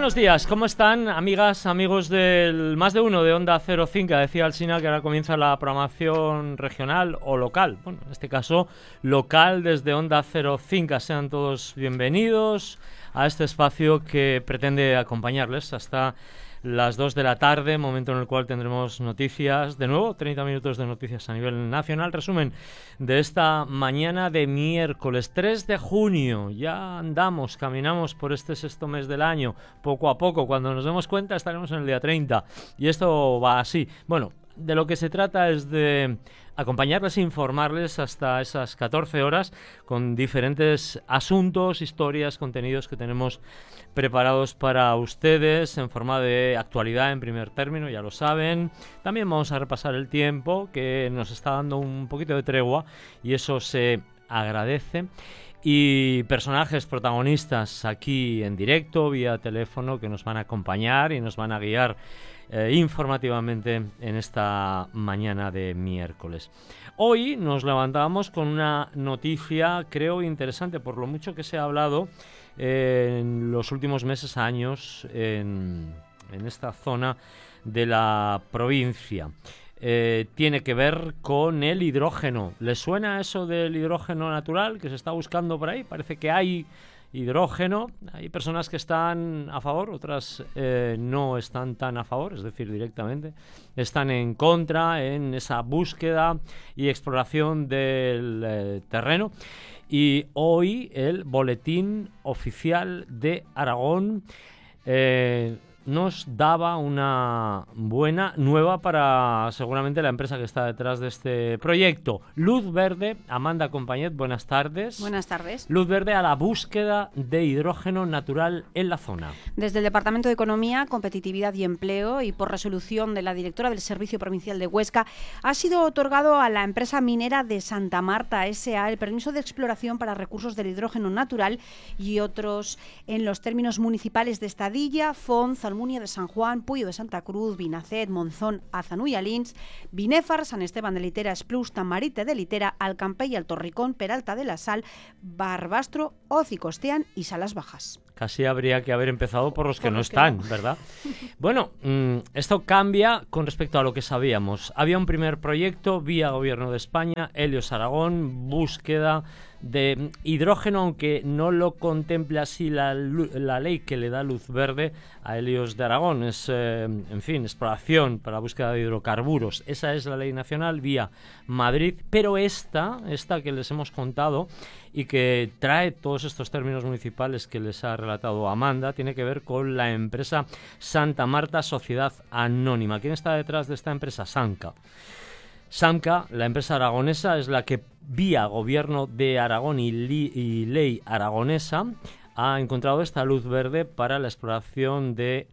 buenos días, ¿cómo están, amigas, amigos del Más de Uno de Onda Cero Cinca? Decía Alsina que ahora comienza la programación regional o local. Bueno, en este caso, local desde Onda Cero Cinca. Sean todos bienvenidos a este espacio que pretende acompañarles hasta las 2 de la tarde, momento en el cual tendremos noticias, de nuevo, 30 minutos de noticias a nivel nacional. Resumen de esta mañana de miércoles 3 de junio. Ya andamos, caminamos por este sexto mes del año, poco a poco. Cuando nos demos cuenta estaremos en el día 30. Y esto va así. Bueno, de lo que se trata es de acompañarles e informarles hasta esas 14 horas con diferentes asuntos, historias, contenidos que tenemos preparados para ustedes en forma de actualidad en primer término, ya lo saben. También vamos a repasar el tiempo, que nos está dando un poquito de tregua y eso se agradece. Y personajes protagonistas aquí en directo, vía teléfono, que nos van a acompañar y nos van a guiar informativamente en esta mañana de miércoles. Hoy nos levantamos con una noticia, creo, interesante, por lo mucho que se ha hablado en los últimos meses, años, en esta zona de la provincia. Tiene que ver con el hidrógeno. ¿Les suena eso del hidrógeno natural que se está buscando por ahí? Parece que hay hidrógeno. Hay personas que están a favor, otras no están tan a favor, es decir, directamente están en contra en esa búsqueda y exploración del terreno. Y hoy el Boletín Oficial de Aragón nos daba una buena nueva para seguramente la empresa que está detrás de este proyecto. Luz verde, Amanda Compañet, buenas tardes. Buenas tardes. Luz verde a la búsqueda de hidrógeno natural en la zona. Desde el Departamento de Economía, Competitividad y Empleo y por resolución de la directora del Servicio Provincial de Huesca, ha sido otorgado a la empresa minera de Santa Marta S.A. el permiso de exploración para recursos del hidrógeno natural y otros en los términos municipales de Estadilla, Font, Almunia de San Juan, Puyo de Santa Cruz, Binacet, Monzón, Azanú y Alins, Binéfar, San Esteban de Litera, Esplús, Tamarite de Litera, Alcampell, Altorricón, Peralta de la Sal, Barbastro, Ocicostean y Salas Bajas. Casi habría que haber empezado por los que no están, ¿verdad? Bueno, esto cambia con respecto a lo que sabíamos. Había un primer proyecto vía Gobierno de España, Helios Aragón, búsqueda de hidrógeno, aunque no lo contempla así la ley que le da luz verde a Helios de Aragón. Es, en fin, exploración para la búsqueda de hidrocarburos. Esa es la ley nacional vía Madrid, pero esta que les hemos contado y que trae todos estos términos municipales que les ha relatado Amanda, tiene que ver con la empresa Santa Marta Sociedad Anónima. ¿Quién está detrás de esta empresa? Samca. Samca, la empresa aragonesa, es la que vía Gobierno de Aragón y ley aragonesa ha encontrado esta luz verde para la exploración de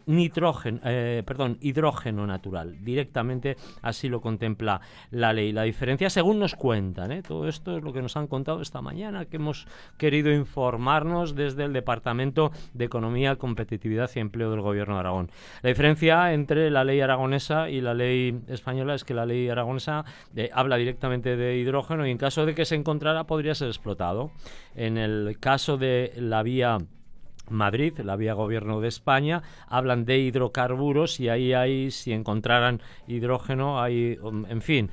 hidrógeno natural. Directamente así lo contempla la ley. La diferencia, según nos cuentan, todo esto es lo que nos han contado esta mañana, que hemos querido informarnos desde el Departamento de Economía, Competitividad y Empleo del Gobierno de Aragón. La diferencia entre la ley aragonesa y la ley española es que la ley aragonesa habla directamente de hidrógeno y en caso de que se encontrara podría ser explotado. En el caso de la vía Madrid, la vía Gobierno de España, hablan de hidrocarburos y ahí hay, si encontraran hidrógeno, hay, en fin,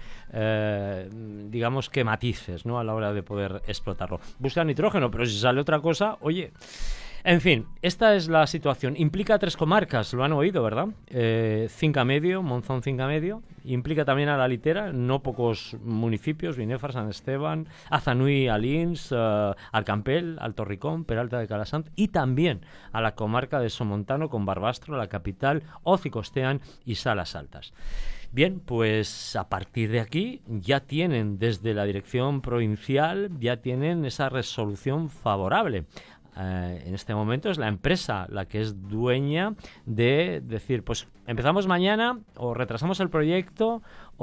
digamos que matices, ¿no?, a la hora de poder explotarlo. Buscan nitrógeno, pero si sale otra cosa, oye. En fin, esta es la situación. Implica 3 comarcas, lo han oído, ¿verdad? Cinca Medio, Monzón Cinca Medio. Implica también a la Litera, no pocos municipios, Binéfar, San Esteban, Azanui, Alins, Alcampell, Altorricón, Peralta de Calasant, y también a la comarca de Somontano con Barbastro, la capital, Ocicostean y Salas Altas. Bien, pues a partir de aquí ya tienen desde la dirección provincial, ya tienen esa resolución favorable. En este momento es la empresa la que es dueña de decir, pues empezamos mañana o retrasamos el proyecto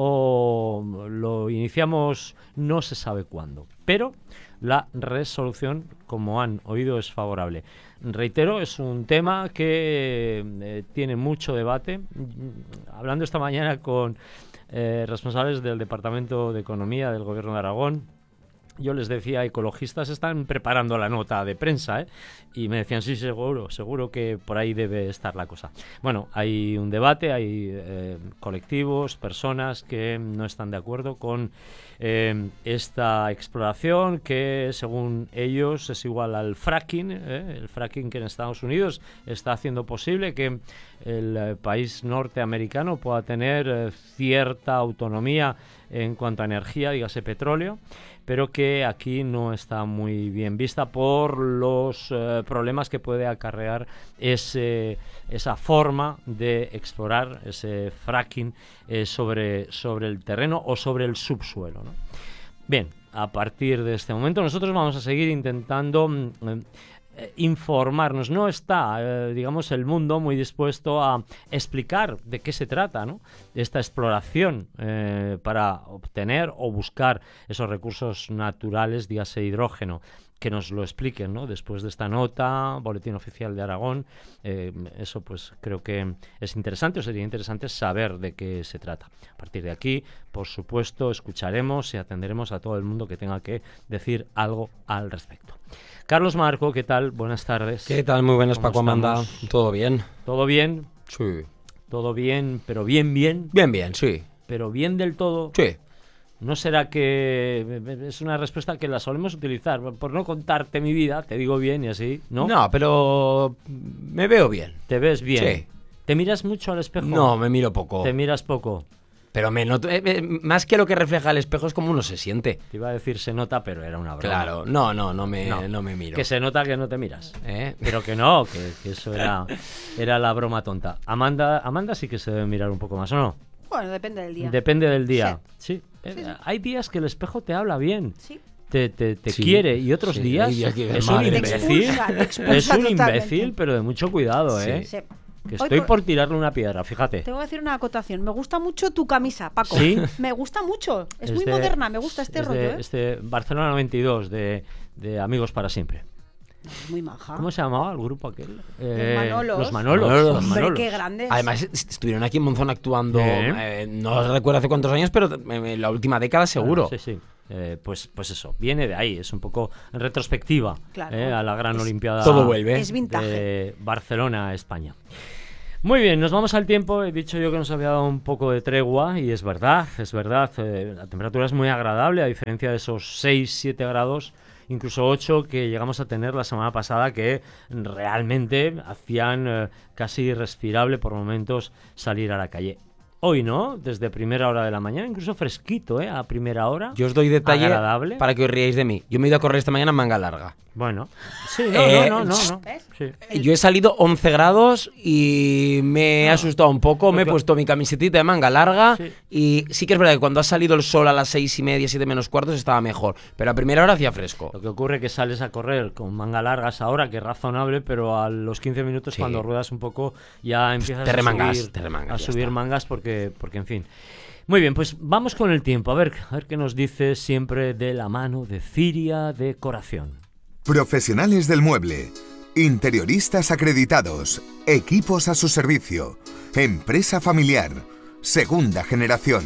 o lo iniciamos no se sabe cuándo. Pero la resolución, como han oído, es favorable. Reitero, es un tema que tiene mucho debate. Hablando esta mañana con responsables del Departamento de Economía del Gobierno de Aragón, yo les decía, ecologistas están preparando la nota de prensa, ¿eh? Y me decían, sí, seguro que por ahí debe estar la cosa. Bueno, hay un debate, hay colectivos, personas que no están de acuerdo con esta exploración que, según ellos, es igual al fracking, el fracking que en Estados Unidos está haciendo posible que el país norteamericano pueda tener cierta autonomía en cuanto a energía, dígase petróleo, pero que aquí no está muy bien vista por los problemas que puede acarrear esa forma de explorar, ese fracking sobre el terreno o sobre el subsuelo, ¿no? Bien, a partir de este momento nosotros vamos a seguir intentando informarnos. No está, digamos, el mundo muy dispuesto a explicar de qué se trata, ¿no? Esta exploración para obtener o buscar esos recursos naturales, dígase hidrógeno, que nos lo expliquen, ¿no? Después de esta nota, Boletín Oficial de Aragón, eso pues creo que es interesante, o sería interesante saber de qué se trata. A partir de aquí, por supuesto, escucharemos y atenderemos a todo el mundo que tenga que decir algo al respecto. Carlos Marco, ¿qué tal? Buenas tardes. ¿Qué tal? Muy buenas, Paco Amanda. ¿Todo bien? ¿Todo bien? Sí. ¿Todo bien, pero bien? Bien, sí. ¿Pero bien del todo? Sí. ¿No será que es una respuesta que la solemos utilizar? Por no contarte mi vida, te digo bien y así, ¿no? No, pero me veo bien. ¿Te ves bien? Sí. ¿Te miras mucho al espejo? No, me miro poco. ¿Te miras poco? Pero me noto, más que lo que refleja el espejo es como uno se siente. Te iba a decir se nota, pero era una broma. Claro, no me miro. Que se nota que no te miras. Pero que no, que eso era la broma tonta. Amanda sí que se debe mirar un poco más, ¿o no? Bueno, depende del día. Depende del día. Sí. Sí. Hay días que el espejo te habla bien. Sí. Te Sí. quiere, y otros Sí, días hay días que es madre un mía. imbécil. Te expulsa Es un totalmente. imbécil, pero de mucho cuidado, Sí. ¿eh? Sí. Que Hoy estoy por tirarle una piedra, fíjate. Te voy a decir una acotación. Me gusta mucho tu camisa, Paco. ¿Sí? Me gusta mucho. Es muy de- moderna, me gusta este es rollo, ¿eh? de Barcelona 92, de Amigos para Siempre. Muy maja. ¿Cómo se llamaba el grupo aquel? Manolos. Los Manolos. Manolos. Los Hombre, Manolos. qué grandes. Además, estuvieron aquí en Monzón actuando, Bien. no recuerdo hace cuántos años, pero en la última década seguro. Sí, sí. Pues eso, viene de ahí, es un poco en retrospectiva, Claro. a la gran Olimpiada Todo vuelve. Es vintage. de Barcelona, España. Muy bien, nos vamos al tiempo. He dicho yo que nos había dado un poco de tregua y es verdad. La temperatura es muy agradable, a diferencia de esos 6-7 grados, incluso 8 que llegamos a tener la semana pasada, que realmente hacían casi irrespirable por momentos salir a la calle. Hoy no, desde primera hora de la mañana, incluso fresquito, a primera hora. Yo os doy detalle agradable. para que os riáis de mí. Yo me he ido a correr esta mañana en manga larga. Bueno, sí, no. ¿Ves? Sí. Yo he salido 11 grados y me he asustado un poco. Me he Porque- puesto mi camisetita de manga larga. Sí. Y sí que es verdad que cuando ha salido el sol a las 6:30, 7 menos cuartos, estaba mejor. Pero a primera hora hacía fresco. Lo que ocurre es que sales a correr con manga largas ahora, que es razonable, pero a los 15 minutos Sí. cuando ruedas un poco ya empiezas te remangas, a ya subir está. mangas porque en fin. Muy bien, pues vamos con el tiempo, a ver qué nos dice, siempre de la mano de Ciria Decoración. Profesionales del mueble, interioristas acreditados, equipos a su servicio, empresa familiar, segunda generación.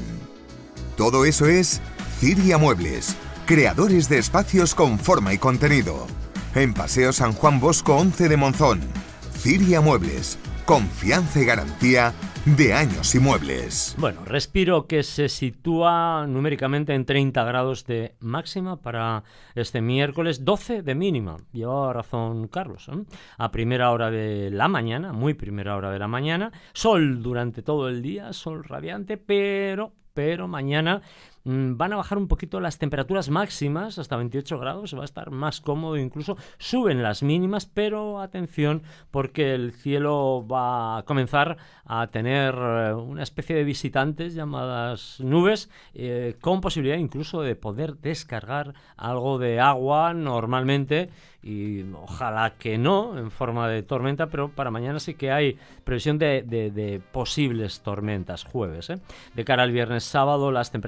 Todo eso es Ciria Muebles, creadores de espacios con forma y contenido. En Paseo San Juan Bosco 11 de Monzón. Ciria Muebles, confianza y garantía de años y muebles. Bueno, respiro que se sitúa numéricamente en 30 grados de máxima para este miércoles, 12 de mínima. Llevaba razón Carlos, ¿eh? A primera hora de la mañana, muy primera hora de la mañana, sol durante todo el día, sol radiante, pero mañana van a bajar un poquito las temperaturas máximas hasta 28 grados, va a estar más cómodo, incluso suben las mínimas, pero atención porque el cielo va a comenzar a tener una especie de visitantes llamadas nubes, con posibilidad incluso de poder descargar algo de agua normalmente, y ojalá que no en forma de tormenta, pero para mañana sí que hay previsión de posibles tormentas jueves, ¿eh? De cara al viernes sábado las temperaturas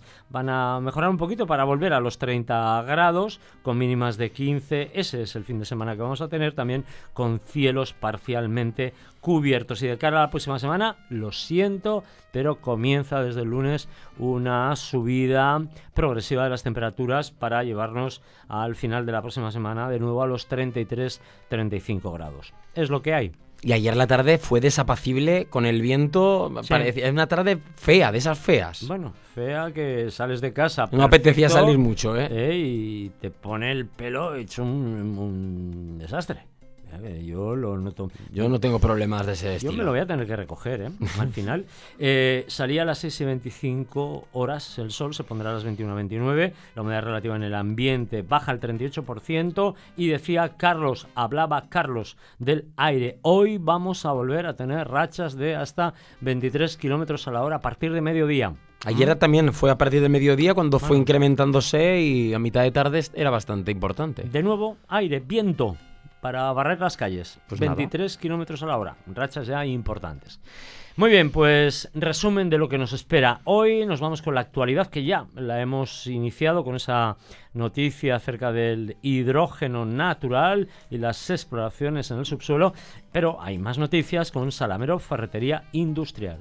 van a mejorar un poquito para volver a los 30 grados, con mínimas de 15. Ese es el fin de semana que vamos a tener, también con cielos parcialmente cubiertos. Y de cara a la próxima semana, lo siento, pero comienza desde el lunes una subida progresiva de las temperaturas para llevarnos al final de la próxima semana de nuevo a los 33-35 grados. Es lo que hay. Y ayer la tarde fue desapacible con el viento, Sí. parecía una tarde fea, de esas feas. Bueno, fea que sales de casa. No apetecía perfecto, salir mucho, y te pone el pelo hecho un desastre. Yo lo noto. Yo no tengo problemas de ese Yo estilo. me lo voy a tener que recoger, al final. Salía a las 6:25 horas el sol, se pondrá a las 21:29. La humedad relativa en el ambiente baja al 38%. Y decía hablaba Carlos del aire. Hoy vamos a volver a tener rachas de hasta 23 kilómetros a la hora a partir de mediodía. Ayer también fue a partir de mediodía cuando fue incrementándose y a mitad de tarde era bastante importante. De nuevo, aire, viento para barrer las calles. Pues 23 kilómetros a la hora. Rachas ya importantes. Muy bien, pues resumen de lo que nos espera. Hoy nos vamos con la actualidad, que ya la hemos iniciado con esa noticia acerca del hidrógeno natural y las exploraciones en el subsuelo, pero hay más noticias con Salamero Ferretería Industrial.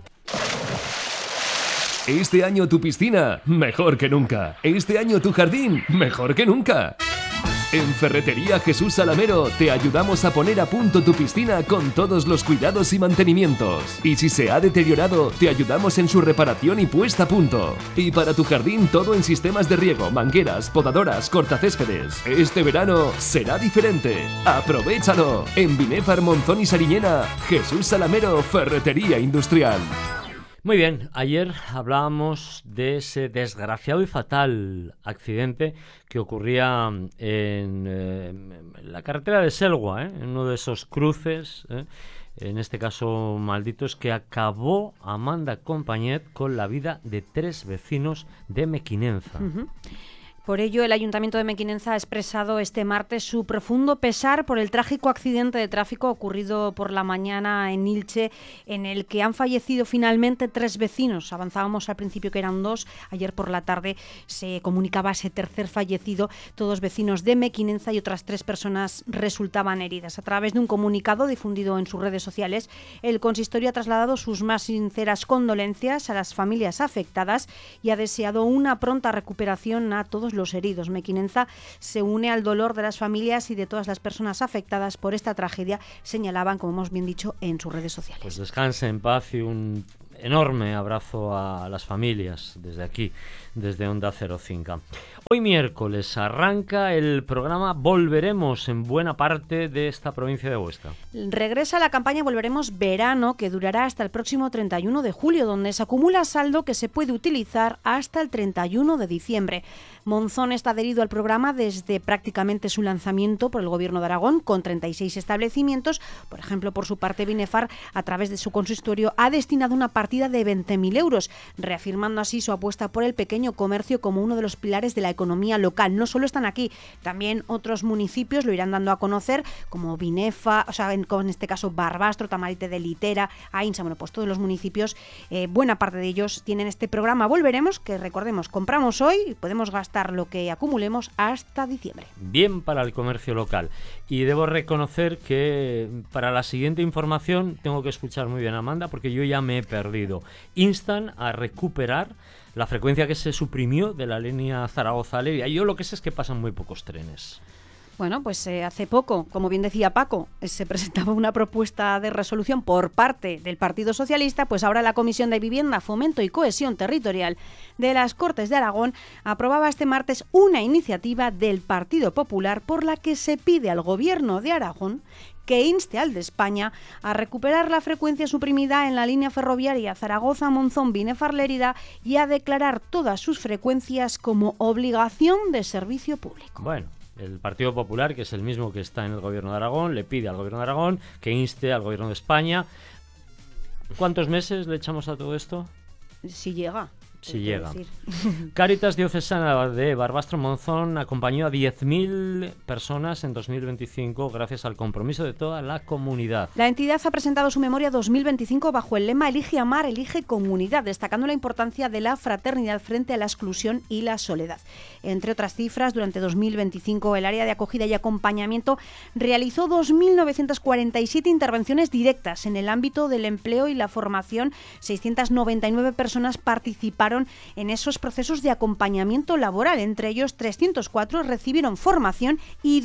Este año tu piscina, mejor que nunca. Este año tu jardín, mejor que nunca. En Ferretería Jesús Salamero te ayudamos a poner a punto tu piscina con todos los cuidados y mantenimientos. Y si se ha deteriorado, te ayudamos en su reparación y puesta a punto. Y para tu jardín todo en sistemas de riego, mangueras, podadoras, cortacéspedes. Este verano será diferente. ¡Aprovechalo! En Binéfar, Monzón y Sariñena, Jesús Salamero Ferretería Industrial. Muy bien, ayer hablábamos de ese desgraciado y fatal accidente que ocurría en la carretera de Selwa, en uno de esos cruces, en este caso malditos, que acabó, Amanda Compañet, con la vida de 3 vecinos de Mequinenza. Uh-huh. Por ello, el Ayuntamiento de Mequinenza ha expresado este martes su profundo pesar por el trágico accidente de tráfico ocurrido por la mañana en Ilche, en el que han fallecido finalmente 3 vecinos. Avanzábamos al principio que eran 2. Ayer por la tarde se comunicaba ese tercer fallecido, todos vecinos de Mequinenza, y otras 3 personas resultaban heridas. A través de un comunicado difundido en sus redes sociales, el consistorio ha trasladado sus más sinceras condolencias a las familias afectadas y ha deseado una pronta recuperación a todos los heridos. Mequinenza se une al dolor de las familias y de todas las personas afectadas por esta tragedia, señalaban, como hemos bien dicho, en sus redes sociales. Pues descanse en paz y un enorme abrazo a las familias desde aquí, desde Onda Cero Cinca. Hoy miércoles arranca el programa Volveremos en buena parte de esta provincia de Huesca. Regresa la campaña Volveremos Verano, que durará hasta el próximo 31 de julio, donde se acumula saldo que se puede utilizar hasta el 31 de diciembre. Monzón está adherido al programa desde prácticamente su lanzamiento por el Gobierno de Aragón, con 36 establecimientos. Por ejemplo, por su parte, Binéfar, a través de su consistorio, ha destinado una partida de 20.000 euros, reafirmando así su apuesta por el pequeño comercio como uno de los pilares de la economía local. No solo están aquí, también otros municipios lo irán dando a conocer, como Binéfar, en este caso Barbastro, Tamarite de Litera, Ainsa. Bueno, pues todos los municipios, buena parte de ellos tienen este programa Volveremos, que recordemos, compramos hoy y podemos gastar lo que acumulemos hasta diciembre. Bien para el comercio local. Y debo reconocer que para la siguiente información tengo que escuchar muy bien a Amanda, porque yo ya me he perdido. Instan a recuperar la frecuencia que se suprimió de la línea Zaragoza-Leria. Yo lo que sé es que pasan muy pocos trenes. Bueno, pues hace poco, como bien decía Paco, se presentaba una propuesta de resolución por parte del Partido Socialista, pues ahora la Comisión de Vivienda, Fomento y Cohesión Territorial de las Cortes de Aragón aprobaba este martes una iniciativa del Partido Popular por la que se pide al Gobierno de Aragón que inste al de España a recuperar la frecuencia suprimida en la línea ferroviaria Zaragoza-Monzón-Binéfar-Lérida y a declarar todas sus frecuencias como obligación de servicio público. Bueno, el Partido Popular, que es el mismo que está en el Gobierno de Aragón, le pide al Gobierno de Aragón que inste al Gobierno de España. ¿Cuántos meses le echamos a todo esto? Si llega. Si llega. Cáritas Diocesana de Barbastro Monzón acompañó a 10.000 personas en 2025 gracias al compromiso de toda la comunidad. La entidad ha presentado su memoria 2025 bajo el lema Elige amar, elige comunidad, destacando la importancia de la fraternidad frente a la exclusión y la soledad. Entre otras cifras, durante 2025 el área de acogida y acompañamiento realizó 2.947 intervenciones directas en el ámbito del empleo y la formación. 699 personas participaron en esos procesos de acompañamiento laboral. Entre ellos, 304 recibieron formación y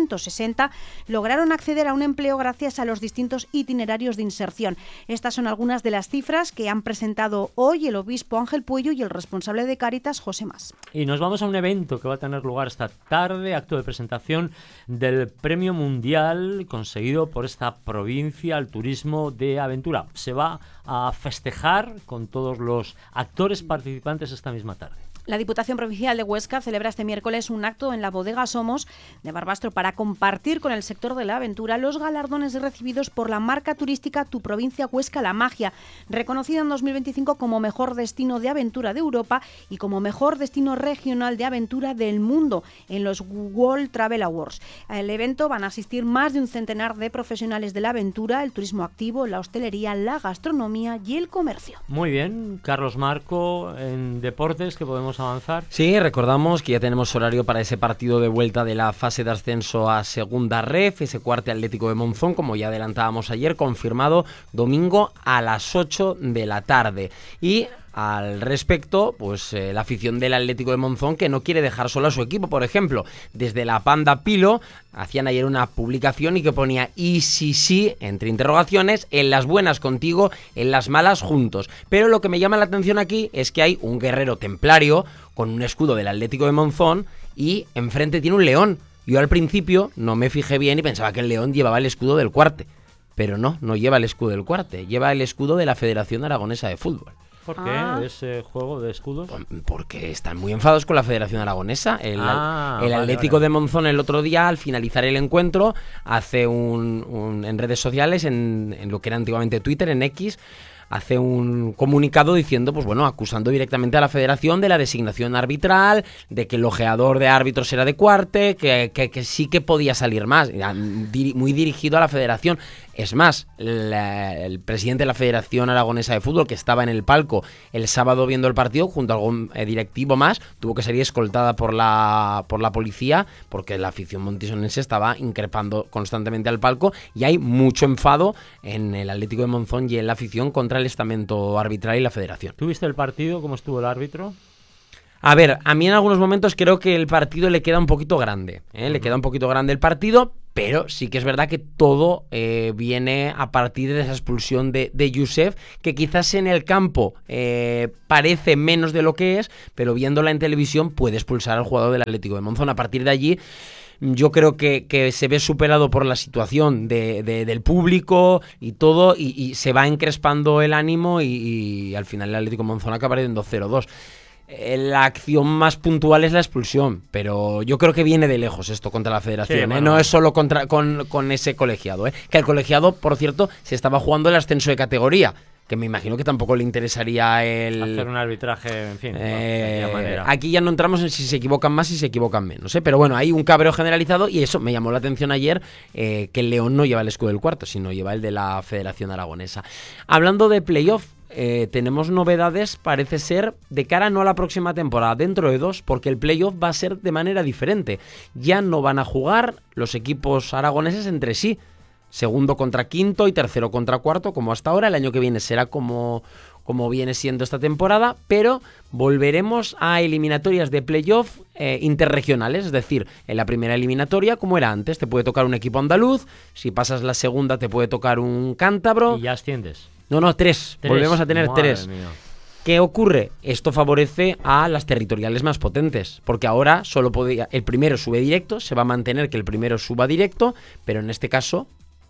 260 lograron acceder a un empleo gracias a los distintos itinerarios de inserción. Estas son algunas de las cifras que han presentado hoy el obispo Ángel Puello y el responsable de Cáritas, José Mas. Y nos vamos a un evento que va a tener lugar esta tarde, acto de presentación del Premio Mundial conseguido por esta provincia al turismo de aventura. Se va a festejar con todos los actores participantes esta misma tarde. La Diputación Provincial de Huesca celebra este miércoles un acto en la bodega Somos de Barbastro para compartir con el sector de la aventura los galardones recibidos por la marca turística Tu Provincia Huesca La Magia, reconocida en 2025 como mejor destino de aventura de Europa y como mejor destino regional de aventura del mundo en los World Travel Awards. Al evento van a asistir más de un centenar de profesionales de la aventura, el turismo activo, la hostelería, la gastronomía y el comercio. Muy bien, Carlos Marco, en deportes, que podemos avanzar. Sí, recordamos que ya tenemos horario para ese partido de vuelta de la fase de ascenso a Segunda Ref, ese Cuarte Atlético de Monzón, como ya adelantábamos ayer, confirmado domingo a las 8 de la tarde. Y al respecto, pues la afición del Atlético de Monzón, que no quiere dejar solo a su equipo. Por ejemplo, desde la Panda Pilo hacían ayer una publicación y que ponía "y sí", entre interrogaciones, en las buenas contigo, en las malas juntos. Pero lo que me llama la atención aquí es que hay un guerrero templario con un escudo del Atlético de Monzón y enfrente tiene un león. Yo al principio no me fijé bien y pensaba que el león llevaba el escudo del Cuarte, pero no lleva el escudo del Cuarte, lleva el escudo de la Federación Aragonesa de Fútbol. ¿Por qué ese juego de escudos? Porque están muy enfadados con la Federación Aragonesa. El Atlético de Monzón el otro día, al finalizar el encuentro, hace en redes sociales, en lo que era antiguamente Twitter, en X, hace un comunicado diciendo, pues bueno, acusando directamente a la Federación de la designación arbitral, de que el ojeador de árbitros era de Cuarte, que sí que podía salir más, muy dirigido a la Federación. Es más, el presidente de la Federación Aragonesa de Fútbol, que estaba en el palco el sábado viendo el partido, junto a algún directivo más, tuvo que salir escoltada por la policía, porque la afición montisonense estaba increpando constantemente al palco, y hay mucho enfado en el Atlético de Monzón y en la afición contra el estamento arbitral y la Federación. ¿Tú viste el partido? ¿Cómo estuvo el árbitro? A ver, a mí en algunos momentos creo que el partido le queda un poquito grande, le queda un poquito grande el partido, pero sí que es verdad que todo viene a partir de esa expulsión de Youssef, que quizás en el campo parece menos de lo que es, pero viéndola en televisión puede expulsar al jugador del Atlético de Monzón. A partir de allí, yo creo que se ve superado por la situación del público y todo, y se va encrespando el ánimo y al final el Atlético de Monzón acaba perdiendo 0-2. La acción más puntual es la expulsión, pero yo creo que viene de lejos esto contra la Federación, sí, bueno, no es solo con ese colegiado, que el colegiado, por cierto, se estaba jugando el ascenso de categoría, que me imagino que tampoco le interesaría hacer un arbitraje, en fin, de manera. Aquí ya no entramos en si se equivocan más y se equivocan menos, pero bueno, hay un cabreo generalizado y eso me llamó la atención ayer, que el León no lleva el escudo del Cuarto, sino lleva el de la Federación Aragonesa. Hablando de playoff, tenemos novedades, parece ser, de cara no a la próxima temporada, dentro de 2, porque el playoff va a ser de manera diferente. Ya no van a jugar los equipos aragoneses entre sí, segundo contra quinto y tercero contra cuarto, como hasta ahora. El año que viene será como viene siendo esta temporada, pero volveremos a eliminatorias de playoff interregionales, es decir, en la primera eliminatoria, como era antes, te puede tocar un equipo andaluz, si pasas la segunda te puede tocar un cántabro. Y ya asciendes. No, 3. Volvemos a tener 3. Mía. ¿Qué ocurre? Esto favorece a las territoriales más potentes, porque ahora solo el primero sube directo, se va a mantener que el primero suba directo, pero en este caso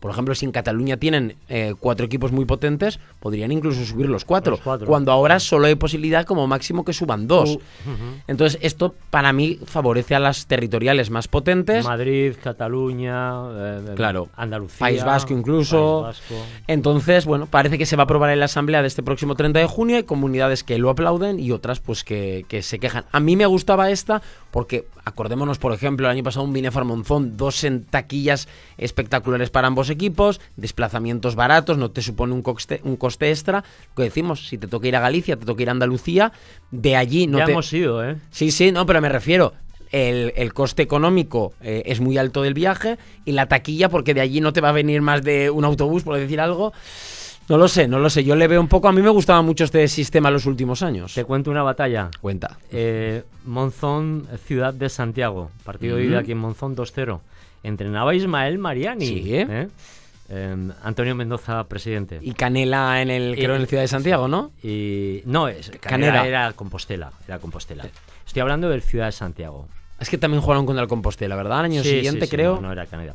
Por ejemplo, si en Cataluña tienen 4 equipos muy potentes, podrían incluso subir los 4, cuando ahora solo hay posibilidad como máximo que suban 2. Entonces, esto para mí favorece a las territoriales más potentes. Madrid, Cataluña, claro, Andalucía, País Vasco incluso. País Vasco. Entonces, bueno, parece que se va a aprobar en la asamblea de este próximo 30 de junio. Hay comunidades que lo aplauden y otras pues que se quejan. A mí me gustaba esta porque, acordémonos, por ejemplo, el año pasado un Binefar Monzón, 2 en taquillas espectaculares para ambos equipos, desplazamientos baratos, no te supone un coste extra. Lo que decimos, si te toca ir a Galicia, te toca ir a Andalucía, de allí no ya te... hemos ido, ¿eh? Sí, no, pero me refiero... El coste económico es muy alto del viaje, y la taquilla, porque de allí no te va a venir más de un autobús, por decir algo. No lo sé. Yo le veo un poco... A mí me gustaba mucho este sistema los últimos años. Te cuento una batalla. Cuenta. Monzón, Ciudad de Santiago. Partido de ida aquí en Monzón, 2-0. Entrenaba Ismael Mariani. Sí. Antonio Mendoza, presidente. Y Canela creo en el Ciudad de Santiago, ¿no? Y no, Canela era Compostela. Estoy hablando del Ciudad de Santiago. Es que también jugaron contra el Compostela, ¿verdad? Al año siguiente, creo. No era Canela.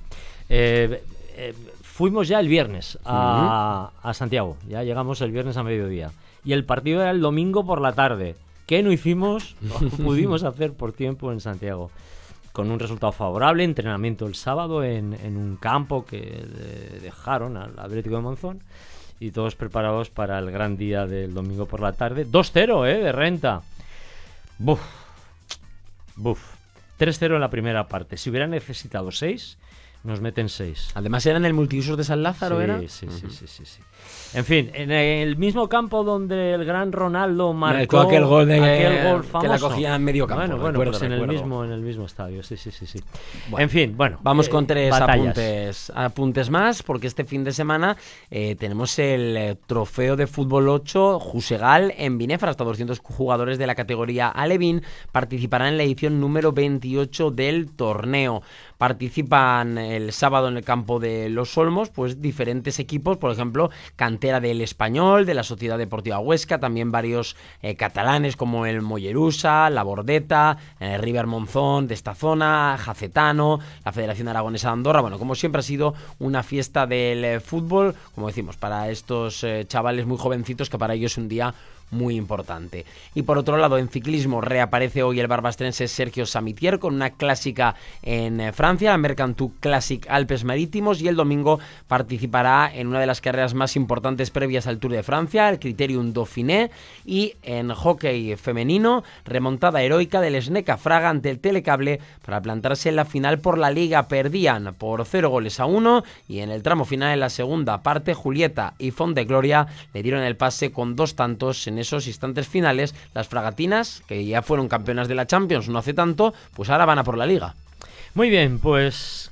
Fuimos ya el viernes a Santiago. Ya llegamos el viernes a mediodía. Y el partido era el domingo por la tarde. ¿Qué no hicimos? No pudimos hacer por tiempo en Santiago. Con un resultado favorable, entrenamiento el sábado en un campo que dejaron al Atlético de Monzón. Y todos preparados para el gran día del domingo por la tarde. 2-0, de renta. Buf. 3-0 en la primera parte. Si hubiera necesitado 6, nos meten 6. Además era en el multiusos de San Lázaro, ¿era? Sí. En fin, en el mismo campo donde el gran Ronaldo marcó aquel gol famoso. Que la cogía en medio campo. Bueno, pues en el mismo estadio, sí. Bueno, en fin, vamos con 3 batallas. apuntes más, porque este fin de semana tenemos el trofeo de fútbol 8 Jusegal en Binefar. Hasta 200 jugadores de la categoría Alevín participarán en la edición número 28 del torneo. Participan el sábado en el campo de Los Olmos, pues diferentes equipos, por ejemplo, cantera del Español, de la Sociedad Deportiva Huesca, también varios catalanes como el Mollerusa, la Bordeta, River Monzón de esta zona, Jacetano, la Federación Aragonesa de Andorra. Bueno, como siempre ha sido una fiesta del fútbol, como decimos, para estos chavales muy jovencitos, que para ellos es un día muy importante. Y por otro lado, en ciclismo reaparece hoy el barbastrense Sergio Samitier con una clásica en Francia, la Mercantour Classic Alpes Marítimos, y el domingo participará en una de las carreras más importantes previas al Tour de Francia, el Criterium Dauphiné. Y en hockey femenino, remontada heroica del Sneca Fraga ante el Telecable para plantarse en la final por la Liga. Perdían por 0-1 y en el tramo final, en la segunda parte, Julieta y Font de Gloria le dieron el pase con 2 tantos en esos instantes finales. Las fragatinas, que ya fueron campeonas de la Champions no hace tanto, pues ahora van a por la Liga. Muy bien, pues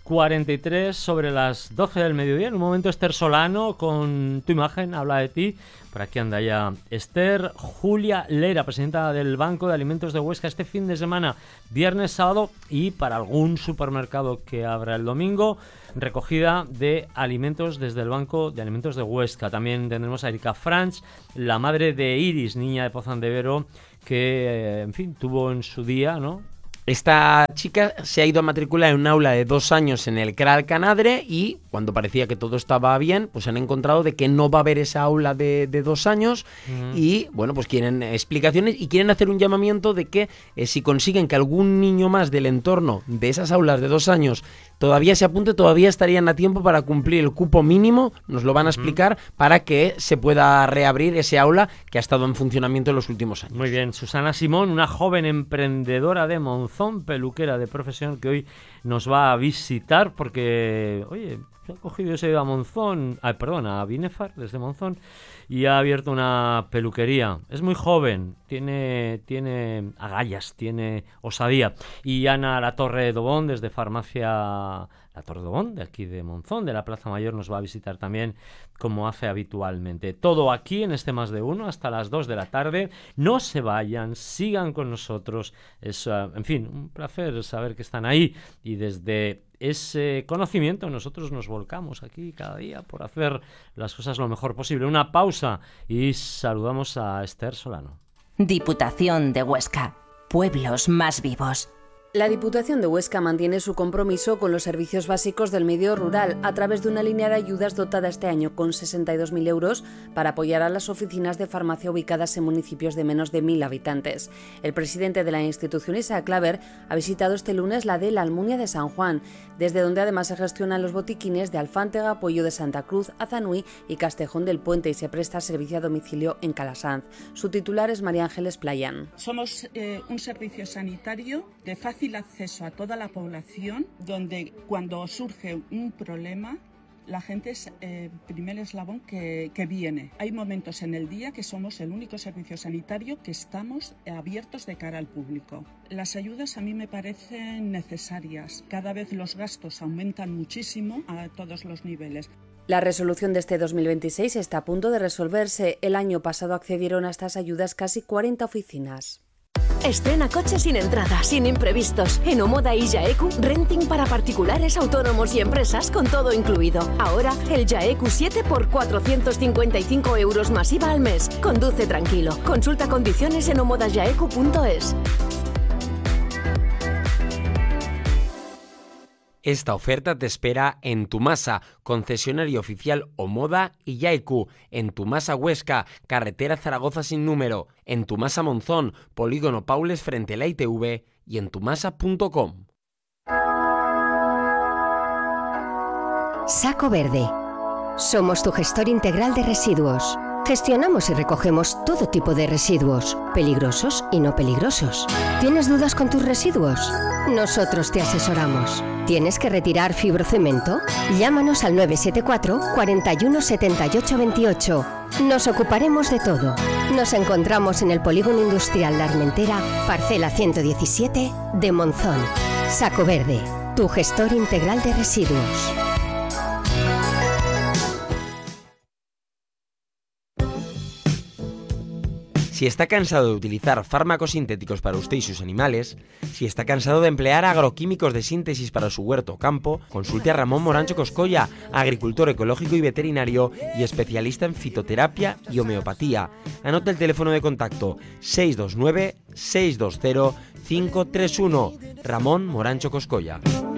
43 sobre las 12 del mediodía. En un momento Esther Solano con tu imagen habla de ti. Por aquí anda ya Esther. Julia Lera, presidenta del Banco de Alimentos de Huesca, este fin de semana, viernes, sábado, y para algún supermercado que abra el domingo, recogida de alimentos desde el Banco de Alimentos de Huesca. También tendremos a Erika Franch, la madre de Iris, niña de Pozandevero, que, en fin, tuvo en su día, ¿no?, esta chica se ha ido a matricular en un aula de 2 años en el CRA Alcanadre, y cuando parecía que todo estaba bien, pues han encontrado de que no va a haber esa aula de 2 años. Y bueno, pues quieren explicaciones y quieren hacer un llamamiento de que si consiguen que algún niño más del entorno de esas aulas de 2 años todavía se apunte, todavía estarían a tiempo para cumplir el cupo mínimo, nos lo van a explicar, para que se pueda reabrir ese aula que ha estado en funcionamiento en los últimos años. Muy bien, Susana Simón, una joven emprendedora de Monzón, peluquera de profesión, que hoy nos va a visitar porque, oye, se ha cogido, se ha ido a Monzón, a Binefar desde Monzón, y ha abierto una peluquería. Es muy joven, tiene agallas, tiene osadía. Y Ana Latorre Dobón, desde Farmacia La Torre Dobón, de aquí de Monzón, de la Plaza Mayor, nos va a visitar también, como hace habitualmente. Todo aquí en este Más de Uno hasta las 2 de la tarde. No se vayan, sigan con nosotros. Es, en fin, un placer saber que están ahí, y desde ese conocimiento nosotros nos volcamos aquí cada día por hacer las cosas lo mejor posible. Una pausa y saludamos a Esther Solano. Diputación de Huesca. Pueblos más vivos. La Diputación de Huesca mantiene su compromiso con los servicios básicos del medio rural a través de una línea de ayudas dotada este año con 62.000 euros para apoyar a las oficinas de farmacia ubicadas en municipios de menos de 1.000 habitantes. El presidente de la institución, Isaac Claver, ha visitado este lunes la de la Almunia de San Juan, desde donde además se gestionan los botiquines de Alfántega, Pueyo de Santa Cruz, Azanui y Castejón del Puente y se presta servicio a domicilio en Calasanz. Su titular es María Ángeles Playan. Somos un servicio sanitario de fácil acceso a toda la población, donde cuando surge un problema la gente es el primer eslabón que viene. Hay momentos en el día que somos el único servicio sanitario que estamos abiertos de cara al público. Las ayudas a mí me parecen necesarias. Cada vez los gastos aumentan muchísimo a todos los niveles. La resolución de este 2026 está a punto de resolverse. El año pasado accedieron a estas ayudas casi 40 oficinas. Estrena coche sin entrada, sin imprevistos. En Omoda y Jaeku, renting para particulares, autónomos y empresas con todo incluido. Ahora, el Jaeku 7 por 455 euros más IVA al mes. Conduce tranquilo. Consulta condiciones en omodajaeku.es. Esta oferta te espera en Tumasa, concesionario oficial Omoda y Jaeku, en Tumasa Huesca, carretera Zaragoza sin número, en Tumasa Monzón, polígono Paules frente a la ITV y en tumasa.com. Saco Verde. Somos tu gestor integral de residuos. Gestionamos y recogemos todo tipo de residuos, peligrosos y no peligrosos. ¿Tienes dudas con tus residuos? Nosotros te asesoramos. ¿Tienes que retirar fibrocemento? Llámanos al 974 41 78 28. Nos ocuparemos de todo. Nos encontramos en el Polígono Industrial La Armentera, parcela 117 de Monzón. Saco Verde, tu gestor integral de residuos. Si está cansado de utilizar fármacos sintéticos para usted y sus animales, si está cansado de emplear agroquímicos de síntesis para su huerto o campo, consulte a Ramón Morancho Coscolla, agricultor ecológico y veterinario y especialista en fitoterapia y homeopatía. Anote el teléfono de contacto 629 620 531. Ramón Morancho Coscolla.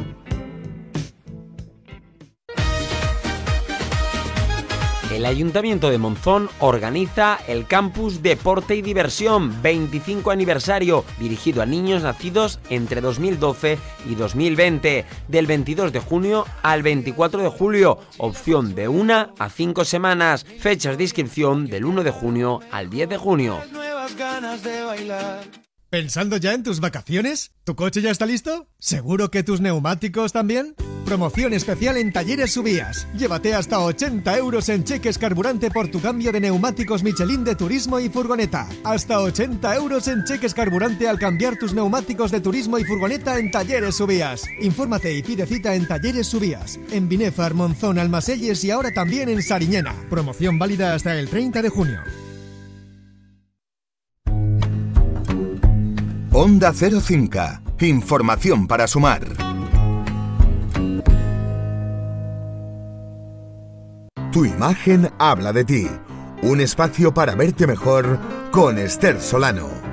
El Ayuntamiento de Monzón organiza el Campus Deporte y Diversión 25 aniversario, dirigido a niños nacidos entre 2012 y 2020, del 22 de junio al 24 de julio, opción de 1 a 5 semanas, fechas de inscripción del 1 de junio al 10 de junio. ¿Pensando ya en tus vacaciones? ¿Tu coche ya está listo? ¿Seguro que tus neumáticos también? Promoción especial en Talleres Subías. Llévate hasta 80 euros en cheques carburante por tu cambio de neumáticos Michelin de turismo y furgoneta. Hasta 80 euros en cheques carburante al cambiar tus neumáticos de turismo y furgoneta en Talleres Subías. Infórmate y pide cita en Talleres Subías, en Binefar, Monzón, Almaselles y ahora también en Sariñena. Promoción válida hasta el 30 de junio. Onda Cero Cinca. Información para sumar. Tu imagen habla de ti. Un espacio para verte mejor con Esther Solano.